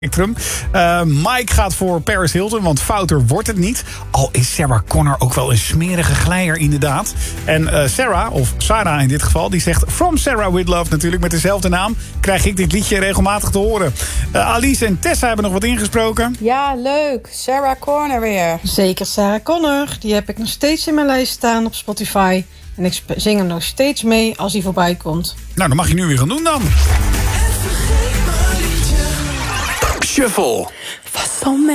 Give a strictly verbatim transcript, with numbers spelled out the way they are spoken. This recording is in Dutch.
Spectrum. Uh, Mike gaat voor Paris Hilton, want fouter wordt het niet. Al is Sarah Connor ook wel een smerige glijer inderdaad. En uh, Sarah, of Sarah in dit geval, die zegt From Sarah With Love natuurlijk. Met dezelfde naam krijg ik dit liedje regelmatig te horen. Uh, Alice en Tessa hebben nog wat ingesproken. Ja, leuk. Sarah Connor weer. Zeker Sarah Connor. Die heb ik nog steeds in mijn lijst staan op Spotify. En ik zing hem nog steeds mee als hij voorbij komt. Nou, dat mag je nu weer gaan doen dan. Shuffle.